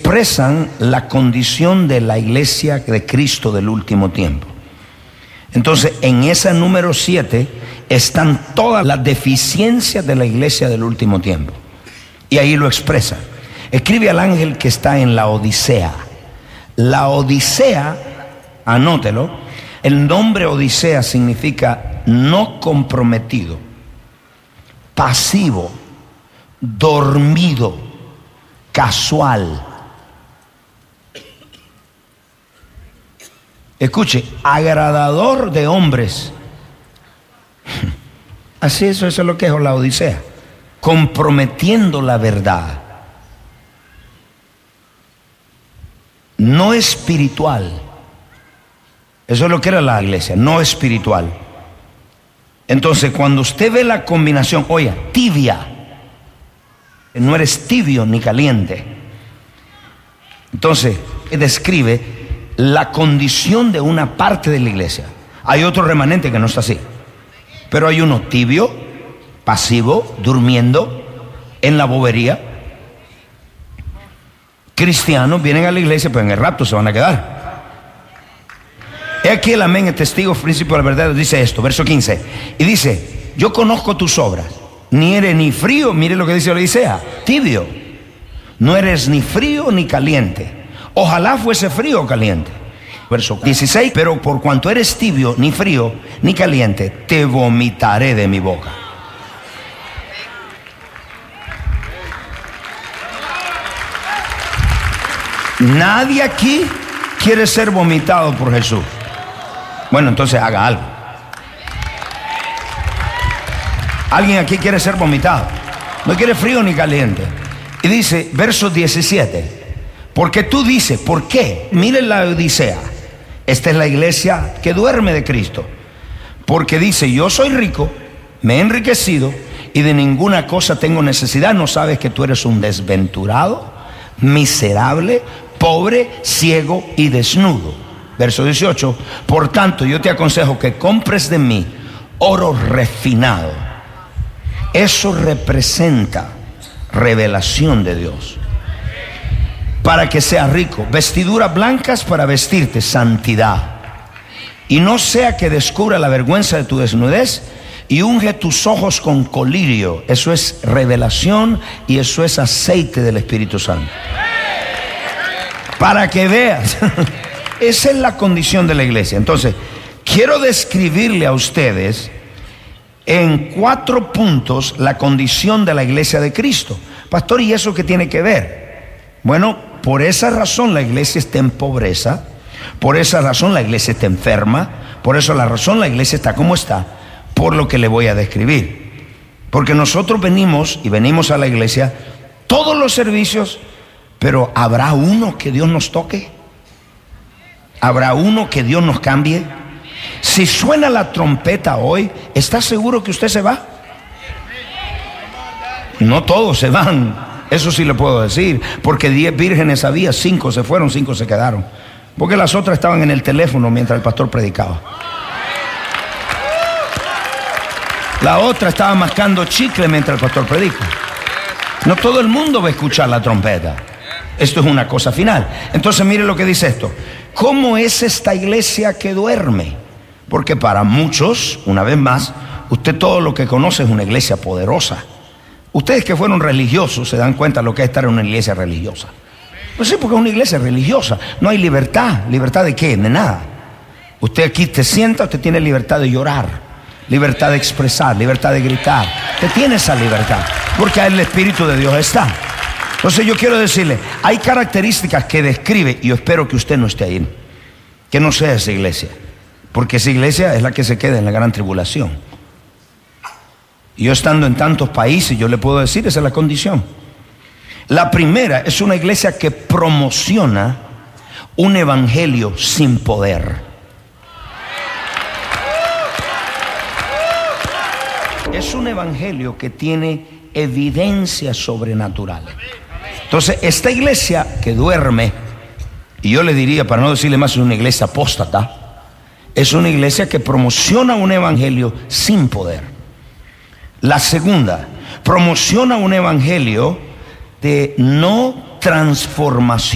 expresan la condición de la iglesia de Cristo del último tiempo. Entonces, en esa número 7 están todas las deficiencias de la iglesia del último tiempo. Y ahí lo expresa. Escribe al ángel que está en la Odisea. La Odisea, anótelo, el nombre Odisea significa no comprometido, pasivo, dormido, casual. Escuche, agradador de hombres. Así eso es lo que es la Odisea. Comprometiendo la verdad. No espiritual. Eso es lo que era la iglesia, no espiritual. Entonces, cuando usted ve la combinación, oye, tibia, no eres tibio ni caliente. Entonces, describe la condición de una parte de la iglesia. Hay otro remanente que no está así, pero hay uno tibio, pasivo, durmiendo, en la bobería. Cristianos vienen a la iglesia, pero en el rapto se van a quedar. He aquí el amén, el testigo, príncipe de la verdad, dice esto, verso 15. Y dice, yo conozco tus obras. Ni eres ni frío, mire lo que dice la Odisea, tibio. No eres ni frío ni caliente. Ojalá fuese frío o caliente. Verso 16, pero por cuanto eres tibio, ni frío ni caliente, te vomitaré de mi boca. Nadie aquí quiere ser vomitado por Jesús. Bueno, entonces haga algo. Alguien aquí quiere ser vomitado. No quiere frío ni caliente. Y dice, verso 17. Porque tú dices, ¿por qué? Miren la Odisea. Esta es la iglesia que duerme de Cristo. Porque dice, yo soy rico, me he enriquecido y de ninguna cosa tengo necesidad. ¿No sabes que tú eres un desventurado, miserable, pobre, ciego y desnudo? Verso 18. Por tanto, yo te aconsejo que compres de mí oro refinado. Eso representa revelación de Dios. Para que seas rico, vestiduras blancas para vestirte, santidad. Y no sea que descubra la vergüenza de tu desnudez, y unge tus ojos con colirio. Eso es revelación y eso es aceite del Espíritu Santo. Para que veas. Esa es la condición de la iglesia. Entonces, quiero describirle a ustedes en 4 puntos la condición de la iglesia de Cristo. Pastor, ¿y eso qué tiene que ver? Bueno, por esa razón la iglesia está en pobreza, por esa razón la iglesia está enferma, por esa razón la iglesia está como está, por lo que le voy a describir. Porque nosotros venimos a la iglesia todos los servicios, pero ¿habrá uno que Dios nos toque? ¿Habrá uno que Dios nos cambie? Si suena la trompeta hoy, ¿está seguro que usted se va? No todos se van. Eso sí le puedo decir, porque 10 vírgenes había, 5 se fueron, 5 se quedaron, porque las otras estaban en el teléfono mientras el pastor predicaba. La otra estaba mascando chicle mientras el pastor predica. No todo el mundo va a escuchar la trompeta. Esto es una cosa final. Entonces mire lo que dice esto. ¿Cómo es esta iglesia que duerme? Porque para muchos, una vez más, usted todo lo que conoce es una iglesia poderosa. Ustedes que fueron religiosos se dan cuenta de lo que es estar en una iglesia religiosa. Pues sí, porque es una iglesia religiosa. No hay libertad. ¿Libertad de qué? De nada. Usted aquí te sienta, usted tiene libertad de llorar, libertad de expresar, libertad de gritar. Usted tiene esa libertad, porque el Espíritu de Dios está. Entonces yo quiero decirle, hay características que describe, y yo espero que usted no esté ahí, que no sea esa iglesia, porque esa iglesia es la que se queda en la gran tribulación. Y yo estando en tantos países, yo le puedo decir, esa es la condición. La primera es una iglesia que promociona un evangelio sin poder. Es un evangelio que tiene evidencia sobrenatural. Entonces, esta iglesia que duerme, y yo le diría, para no decirle más, es una iglesia apóstata, es una iglesia que promociona un evangelio sin poder. La segunda, promociona un evangelio de no transformación.